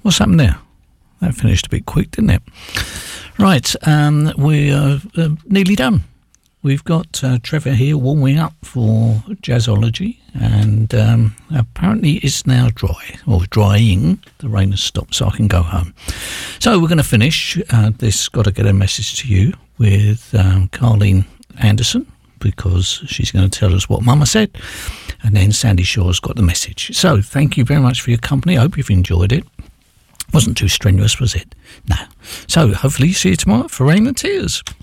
What's happened there? That finished a bit quick, didn't it? Right, we are nearly done. We've got Trevor here warming up for Jazzology, and apparently it's now dry, or drying. The rain has stopped, so I can go home. So we're going to finish this Got to Get a Message to You with Carleen Anderson, because she's going to tell us what Mama said, and then Sandy Shaw's got the message. So thank you very much for your company. I hope you've enjoyed it. Wasn't too strenuous, was it? No. So hopefully see you tomorrow for Rain and Tears.